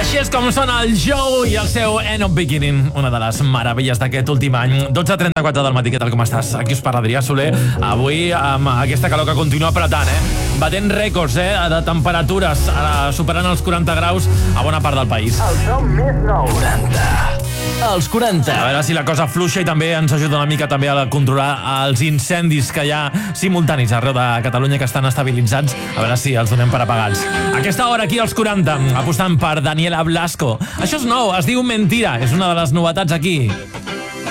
Així és com sona el Joe i el seu End of Beginning, una de les meravelles d'aquest últim any. 12:34 del matí, què tal, com estàs? Aquí us parla Adrià Soler, avui amb aquesta calor que continua apretant, batent rècords, de temperatures, superant els 40 graus a bona part del país. El som més nou. 40. Els 40. A veure si la cosa fluixa i també ens ajuda una mica també a controlar els incendis que hi ha simultanis arreu de Catalunya, que estan estabilitzats. A veure si els donem per apagats. Aquesta hora aquí als 40, apostant per Daniela Blasco. Això és nou, es diu Mentira, és una de les novetats aquí.